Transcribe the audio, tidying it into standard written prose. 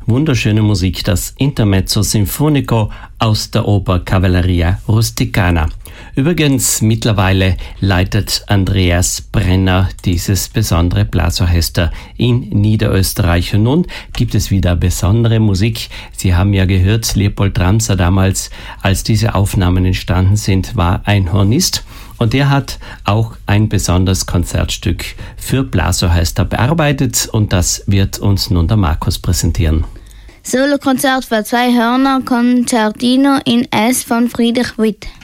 wunderschöne Musik, das Intermezzo Sinfonico aus der Oper Cavalleria Rusticana. Übrigens, mittlerweile leitet Andreas Brenner dieses besondere Blasorchester in Niederösterreich. Und nun gibt es wieder besondere Musik. Sie haben ja gehört, Leopold Ramser damals, als diese Aufnahmen entstanden sind, war ein Hornist. Und er hat auch ein besonderes Konzertstück für Blasorchester bearbeitet. Und das wird uns nun der Markus präsentieren. Solokonzert für 2 Hörner, Concertino in S von Friedrich Witt.